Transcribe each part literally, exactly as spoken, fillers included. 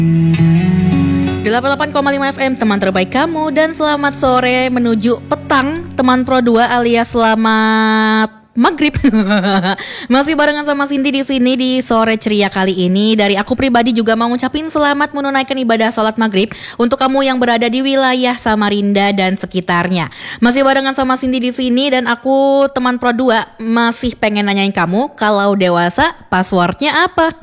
delapan puluh delapan koma lima F M, teman terbaik kamu, dan selamat sore menuju petang teman Pro dua alias selamat maghrib. Masih barengan sama Cindy di sini di sore ceria kali ini. Dari aku pribadi juga mau ngucapin selamat menunaikan ibadah sholat maghrib untuk kamu yang berada di wilayah Samarinda dan sekitarnya. Masih barengan sama Cindy di sini, dan aku teman Pro dua masih pengen nanyain kamu, kalau dewasa passwordnya apa?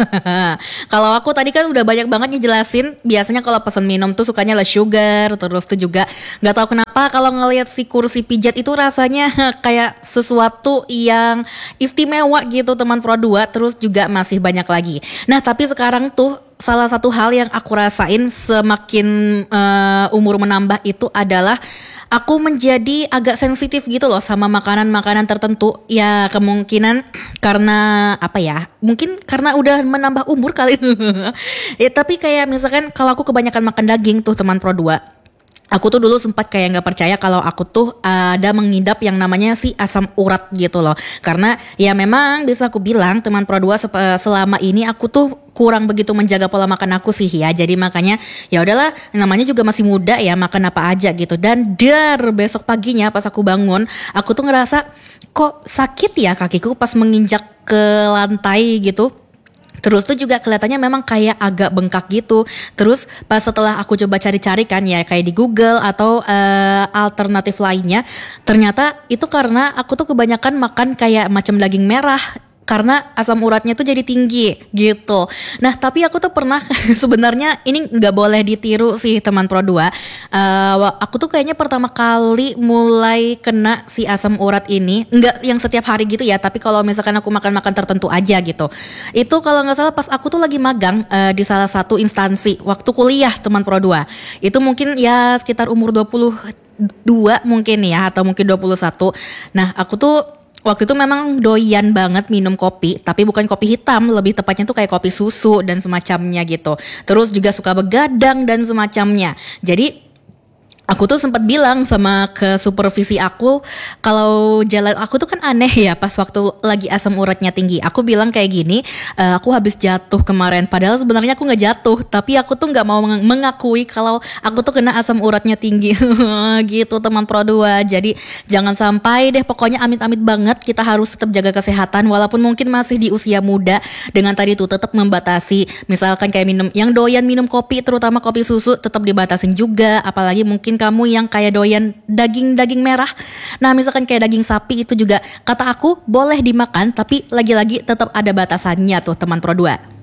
Kalau aku tadi kan udah banyak banget ngejelasin. Biasanya kalau pesan minum tuh sukanya less sugar. Terus tuh juga nggak tahu kenapa kalau ngelihat si kursi pijat itu rasanya kayak sesuatu yang istimewa gitu teman Pro dua. Terus juga masih banyak lagi. Nah tapi sekarang tuh salah satu hal yang aku rasain semakin uh, umur menambah itu adalah aku menjadi agak sensitif gitu loh sama makanan-makanan tertentu. Ya kemungkinan karena apa ya, mungkin karena udah menambah umur kali. Ya tapi kayak misalkan kalau aku kebanyakan makan daging tuh teman Pro dua, aku tuh dulu sempat kayak gak percaya kalau aku tuh ada mengidap yang namanya si asam urat gitu loh. Karena ya memang bisa aku bilang teman Pro dua selama ini aku tuh kurang begitu menjaga pola makan aku sih ya. Jadi makanya ya udahlah, namanya juga masih muda ya, makan apa aja gitu. Dan dar besok paginya pas aku bangun, aku tuh ngerasa kok sakit ya kakiku pas menginjak ke lantai gitu. Terus tuh juga kelihatannya memang kayak agak bengkak gitu. Terus pas setelah aku coba cari-cari kan ya kayak di Google atau uh, alternatif lainnya, ternyata itu karena aku tuh kebanyakan makan kayak macam daging merah, karena asam uratnya tuh jadi tinggi gitu. Nah tapi aku tuh pernah sebenarnya ini nggak boleh ditiru sih teman Pro dua. Uh, aku tuh kayaknya pertama kali mulai kena si asam urat ini, nggak yang setiap hari gitu ya, tapi kalau misalkan aku makan-makan tertentu aja gitu. Itu kalau nggak salah pas aku tuh lagi magang uh, di salah satu instansi waktu kuliah teman Pro dua. Itu mungkin ya sekitar umur dua puluh dua mungkin ya, atau mungkin dua puluh satu. Nah aku tuh waktu itu memang doyan banget minum kopi, tapi bukan kopi hitam, lebih tepatnya tuh kayak kopi susu dan semacamnya gitu. Terus juga suka begadang dan semacamnya. Jadi aku tuh sempat bilang sama ke supervisi aku kalau jalan aku tuh kan aneh ya pas waktu lagi asam uratnya tinggi. Aku bilang kayak gini, e, aku habis jatuh kemarin. Padahal sebenarnya aku nggak jatuh, tapi aku tuh nggak mau mengakui kalau aku tuh kena asam uratnya tinggi. Gitu teman Pro dua. Jadi jangan sampai deh, pokoknya amit-amit banget kita harus tetap jaga kesehatan walaupun mungkin masih di usia muda. Dengan tadi tuh tetap membatasi, misalkan kayak minum yang doyan minum kopi, terutama kopi susu, tetap dibatasin juga. Apalagi mungkin kamu yang kayak doyan daging-daging merah. Nah misalkan kayak daging sapi itu juga kata aku boleh dimakan, tapi lagi-lagi tetap ada batasannya tuh teman Pro dua.